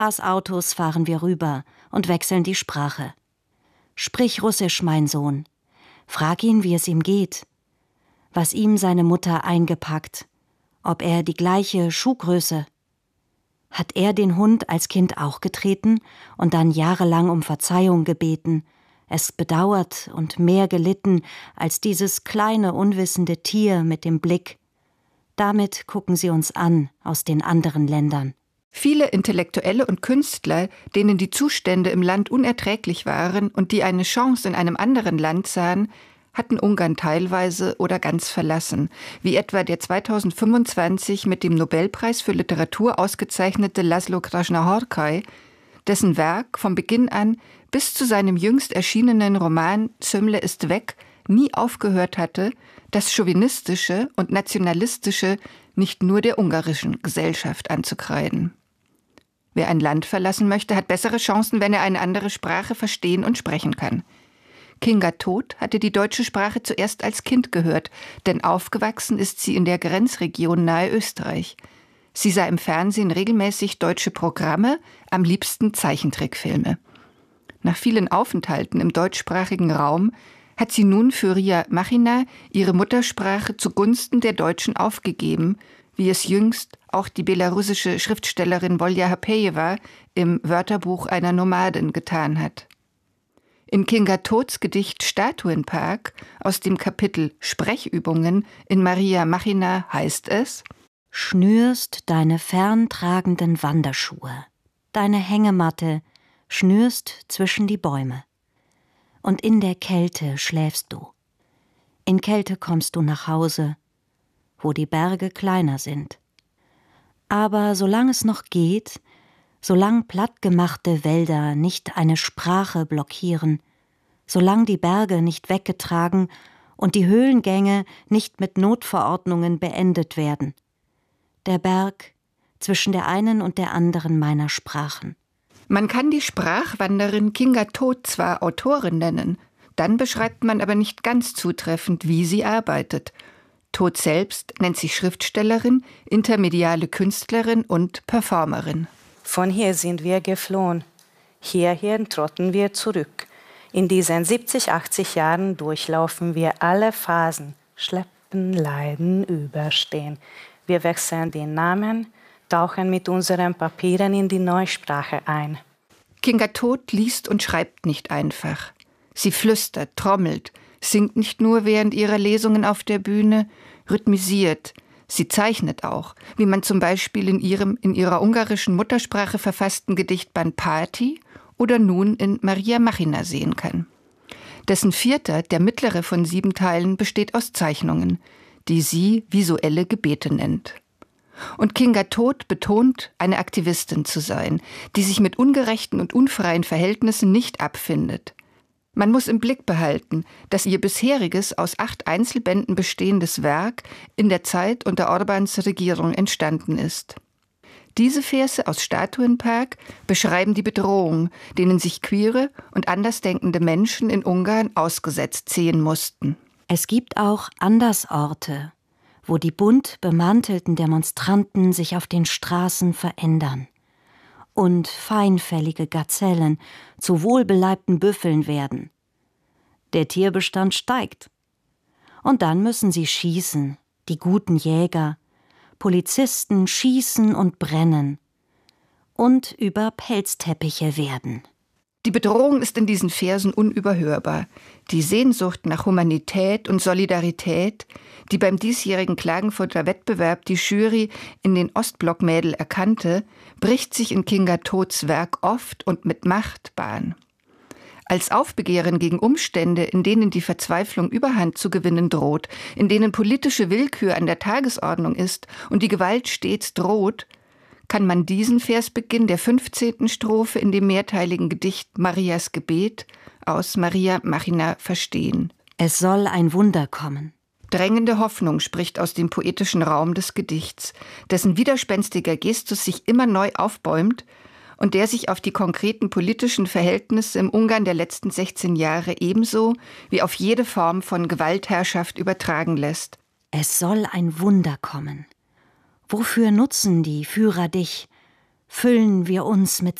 Autos fahren wir rüber und wechseln die Sprache. Sprich Russisch, mein Sohn. Frag ihn, wie es ihm geht. Was ihm seine Mutter eingepackt. Ob er die gleiche Schuhgröße. Hat er den Hund als Kind auch getreten und dann jahrelang um Verzeihung gebeten, es bedauert und mehr gelitten als dieses kleine, unwissende Tier mit dem Blick? Damit gucken sie uns an aus den anderen Ländern. Viele Intellektuelle und Künstler, denen die Zustände im Land unerträglich waren und die eine Chance in einem anderen Land sahen, hatten Ungarn teilweise oder ganz verlassen, wie etwa der 2025 mit dem Nobelpreis für Literatur ausgezeichnete Laszlo Krasznahorkai, dessen Werk vom Beginn an bis zu seinem jüngst erschienenen Roman Zömle ist weg nie aufgehört hatte, das Chauvinistische und Nationalistische nicht nur der ungarischen Gesellschaft anzukreiden. Wer ein Land verlassen möchte, hat bessere Chancen, wenn er eine andere Sprache verstehen und sprechen kann. Kinga Todt hatte die deutsche Sprache zuerst als Kind gehört, denn aufgewachsen ist sie in der Grenzregion nahe Österreich. Sie sah im Fernsehen regelmäßig deutsche Programme, am liebsten Zeichentrickfilme. Nach vielen Aufenthalten im deutschsprachigen Raum hat sie nun für Ria Machina ihre Muttersprache zugunsten der Deutschen aufgegeben, wie es jüngst auch die belarussische Schriftstellerin Volja Hapejewa im Wörterbuch einer Nomadin getan hat. In Kinga Todts Gedicht Statuenpark aus dem Kapitel Sprechübungen in Maria Machina heißt es: Schnürst deine ferntragenden Wanderschuhe, deine Hängematte schnürst zwischen die Bäume. Und in der Kälte schläfst du. In Kälte kommst du nach Hause, wo die Berge kleiner sind. Aber solange es noch geht, solange plattgemachte Wälder nicht eine Sprache blockieren, solange die Berge nicht weggetragen und die Höhlengänge nicht mit Notverordnungen beendet werden. Der Berg zwischen der einen und der anderen meiner Sprachen. Man kann die Sprachwanderin Kinga Todt zwar Autorin nennen, dann beschreibt man aber nicht ganz zutreffend, wie sie arbeitet. Todt selbst nennt sich Schriftstellerin, intermediale Künstlerin und Performerin. Von hier sind wir geflohen. Hierher trotten wir zurück. In diesen 70, 80 Jahren durchlaufen wir alle Phasen. Schleppen, leiden, überstehen. Wir wechseln den Namen, tauchen mit unseren Papieren in die Neusprache ein. Kinga Todt liest und schreibt nicht einfach. Sie flüstert, trommelt, singt nicht nur während ihrer Lesungen auf der Bühne, rhythmisiert. Sie zeichnet auch, wie man zum Beispiel in ihrer ungarischen Muttersprache verfassten Gedichtband Party oder nun in Maria Machina sehen kann. Dessen vierter, der mittlere von 7 Teilen, besteht aus Zeichnungen, die sie visuelle Gebete nennt. Und Kinga Todt betont, eine Aktivistin zu sein, die sich mit ungerechten und unfreien Verhältnissen nicht abfindet. Man muss im Blick behalten, dass ihr bisheriges aus 8 Einzelbänden bestehendes Werk in der Zeit unter Orbáns Regierung entstanden ist. Diese Verse aus Statuenpark beschreiben die Bedrohung, denen sich queere und andersdenkende Menschen in Ungarn ausgesetzt sehen mussten. Es gibt auch Andersorte, wo die bunt bemantelten Demonstranten sich auf den Straßen verändern und feinfällige Gazellen zu wohlbeleibten Büffeln werden. Der Tierbestand steigt. Und dann müssen sie schießen, die guten Jäger. Polizisten schießen und brennen und über Pelzteppiche werden. Die Bedrohung ist in diesen Versen unüberhörbar. Die Sehnsucht nach Humanität und Solidarität, die beim diesjährigen Klagenfurter Wettbewerb die Jury in den Ostblock-Mädel erkannte, bricht sich in Kinga Todts Werk oft und mit Macht Bahn. Als Aufbegehren gegen Umstände, in denen die Verzweiflung Überhand zu gewinnen droht, in denen politische Willkür an der Tagesordnung ist und die Gewalt stets droht, kann man diesen Versbeginn der 15. Strophe in dem mehrteiligen Gedicht Marias Gebet aus Maria Machina verstehen. Es soll ein Wunder kommen. Drängende Hoffnung spricht aus dem poetischen Raum des Gedichts, dessen widerspenstiger Gestus sich immer neu aufbäumt und der sich auf die konkreten politischen Verhältnisse im Ungarn der letzten 16 Jahre ebenso wie auf jede Form von Gewaltherrschaft übertragen lässt. Es soll ein Wunder kommen. Wofür nutzen die Führer dich? füllen wir uns mit